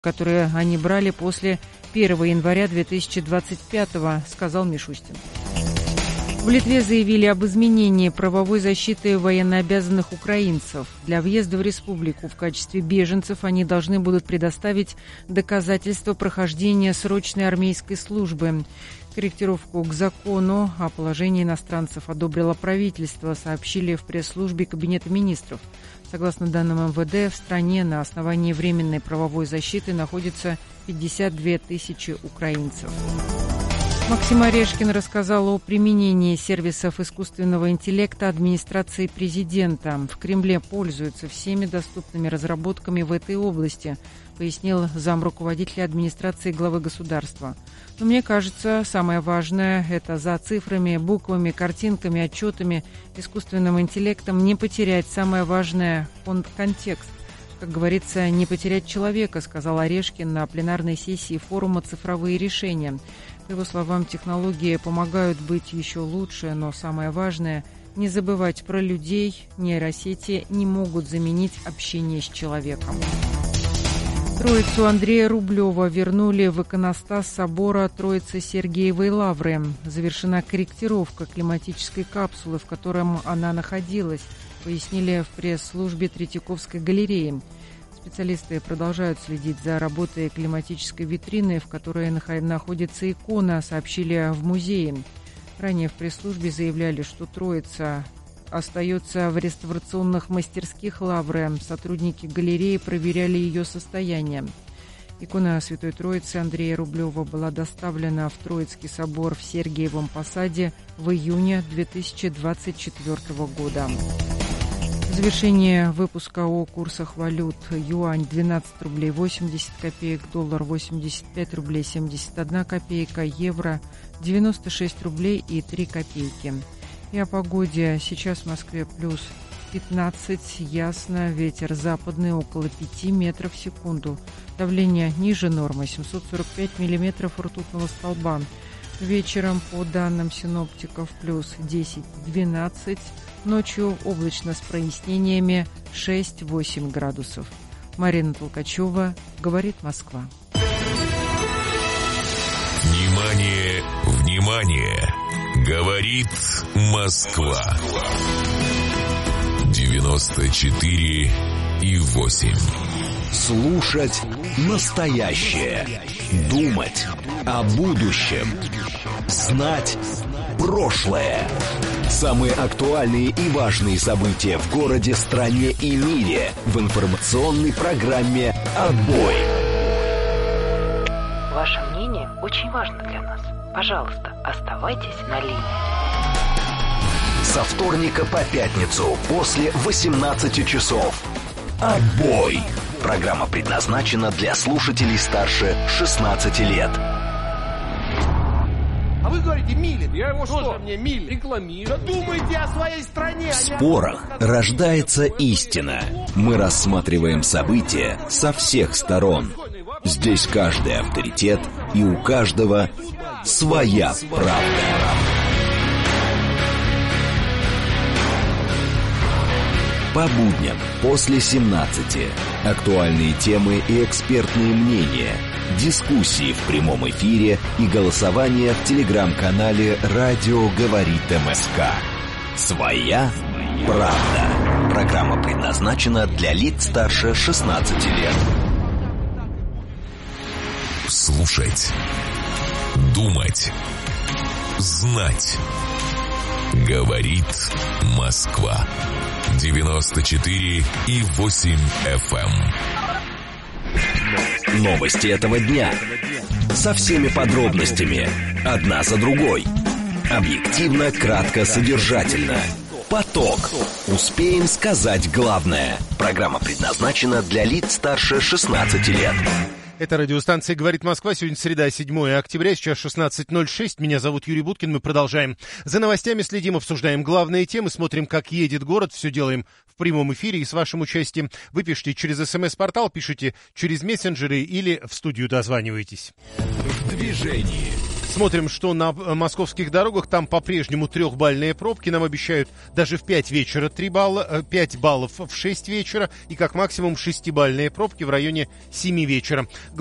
которые они брали после 1 января 2025-го, сказал Мишустин. В Литве заявили об изменении правовой защиты военнообязанных украинцев. Для въезда в республику в качестве беженцев они должны будут предоставить доказательства прохождения срочной армейской службы. Корректировку к закону о положении иностранцев одобрило правительство, сообщили в пресс-службе Кабинета министров. Согласно данным МВД, в стране на основании временной правовой защиты находится 52 тысячи украинцев. Максим Орешкин рассказал о применении сервисов искусственного интеллекта администрации президента. В Кремле пользуются всеми доступными разработками в этой области, пояснил замруководителя администрации главы государства. Но мне кажется, самое важное – это за цифрами, буквами, картинками, отчетами, искусственным интеллектом не потерять самое важное – контекст. Как говорится, не потерять человека, сказал Орешкин на пленарной сессии форума «Цифровые решения». По его словам, технологии помогают быть еще лучше, но самое важное – не забывать про людей. Нейросети не могут заменить общение с человеком. Троицу Андрея Рублева вернули в иконостас собора Троицы Сергиевой Лавры. Завершена корректировка климатической капсулы, в котором она находилась, пояснили в пресс-службе Третьяковской галереи. Специалисты продолжают следить за работой климатической витрины, в которой находится икона, сообщили в музее. Ранее в пресс-службе заявляли, что Троица остается в реставрационных мастерских Лавры. Сотрудники галереи проверяли ее состояние. Икона Святой Троицы Андрея Рублева была доставлена в Троицкий собор в Сергиевом Посаде в июне 2024 года. В завершение выпуска о курсах валют. Юань 12 рублей 80 копеек, доллар 85 рублей 71 копейка, евро 96 рублей и 3 копейки. И о погоде. Сейчас в Москве плюс 15, ясно, ветер западный около 5 метров в секунду. Давление ниже нормы 745 миллиметров ртутного столба. Вечером, по данным синоптиков, плюс 10-12. Ночью облачно с прояснениями 6-8 градусов. Марина Толкачева, говорит Москва. Внимание, внимание! Говорит Москва. 94,8. Слушать настоящее. Думать о будущем. Знать прошлое. Самые актуальные и важные события в городе, стране и мире в информационной программе «Отбой». Ваше мнение очень важно для нас. Пожалуйста, оставайтесь на линии. Со вторника по пятницу после 18 часов. «Отбой». Программа предназначена для слушателей старше 16 лет. А вы говорите, Милин. Я его что? Мне Милин рекламирую. Думайте о своей стране. В спорах рождается истина. Мы рассматриваем события со всех сторон. Здесь каждый авторитет, и у каждого своя правда. По будням после 17. Актуальные темы и экспертные мнения. Дискуссии в прямом эфире и голосование в телеграм-канале «Радио говорит МСК». Своя правда. Программа предназначена для лиц старше 16 лет. Слушать. Думать. Знать. Говорит Москва. 94,8 FM. Новости этого дня. Со всеми подробностями. Одна за другой. Объективно, кратко, содержательно. Поток. Успеем сказать главное. Программа предназначена для лиц старше 16 лет. Это радиостанция «Говорит Москва». Сегодня среда, 7 октября, сейчас 16:06. Меня зовут Юрий Буткин. Мы продолжаем. За новостями следим, обсуждаем главные темы, смотрим, как едет город. Все делаем в прямом эфире и с вашим участием. Вы пишите через СМС-портал, пишите через мессенджеры или в студию дозваниваетесь. В движении. Смотрим, что на московских дорогах. Там по-прежнему 3-бальные пробки. Нам обещают даже в 5 вечера 5 баллов в 6 вечера. И как максимум 6-бальные пробки в районе 7 вечера.